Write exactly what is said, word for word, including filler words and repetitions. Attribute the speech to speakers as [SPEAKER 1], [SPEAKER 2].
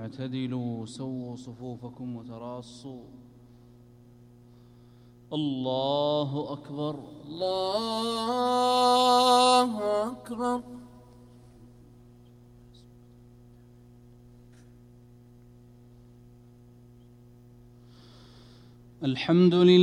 [SPEAKER 1] اعتدلوا سووا صفوفكم وتراصوا. الله أكبر
[SPEAKER 2] الله أكبر.
[SPEAKER 1] الحمد لله.